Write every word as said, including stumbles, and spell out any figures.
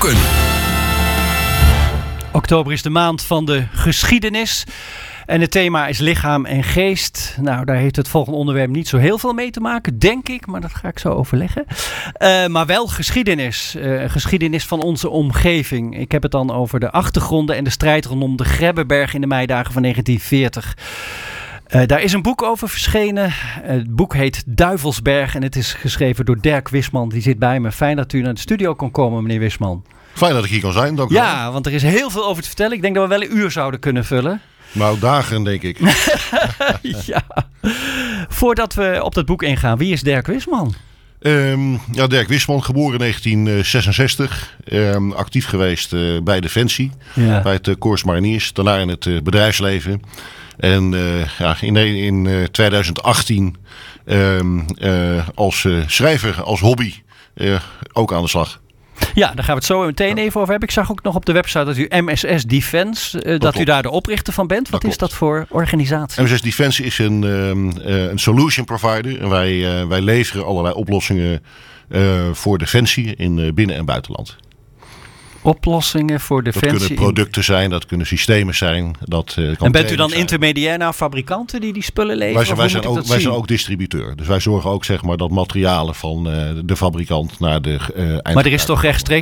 Boeken. Oktober is de maand van de geschiedenis. En het thema is lichaam en geest. Nou, daar heeft het volgende onderwerp niet zo heel veel mee te maken, denk ik. Maar dat ga ik zo overleggen. Uh, maar wel geschiedenis. Uh, geschiedenis van onze omgeving. Ik heb het dan over de achtergronden en de strijd rondom de Grebbeberg in de meidagen van negentien veertig. Uh, daar is een boek over verschenen. Uh, het boek heet Duivelsberg en het is geschreven door Dirk Wisman. Die zit bij me. Fijn dat u naar de studio kon komen, meneer Wisman. Fijn dat ik hier kan zijn, dank u wel. Ja, want er is heel veel over te vertellen. Ik denk dat we wel een uur zouden kunnen vullen. Nou, dagen denk ik. Ja. Voordat we op dat boek ingaan, wie is Dirk Wisman? Um, ja, Dirk Wisman, geboren in negentien zesenzestig. Um, actief geweest uh, bij Defensie, ja. bij het uh, Corps Mariniers. Daarna in het uh, bedrijfsleven. En uh, ja, in, in uh, twintig achttien um, uh, als uh, schrijver, als hobby, uh, ook aan de slag. Ja, daar gaan we het zo meteen even over hebben. Ik zag ook nog op de website dat u M S S Defense, uh, dat, dat u daar de oprichter van bent. Wat dat is dat voor organisatie? M S S Defense is een, um, uh, een solution provider. En wij, uh, wij leveren allerlei oplossingen uh, voor defensie in uh, binnen- en buitenland. Oplossingen voor defensie. Dat kunnen producten zijn, dat kunnen systemen zijn. Dat, uh, kan en bent u dan zijn. intermediair naar fabrikanten die die spullen leveren? Wij zijn, wij zijn, ook, wij zien? zijn ook distributeur. Dus wij zorgen ook zeg maar dat materialen van uh, de fabrikant naar de uh, eindgebruiker. Maar er is toch rechtstreeks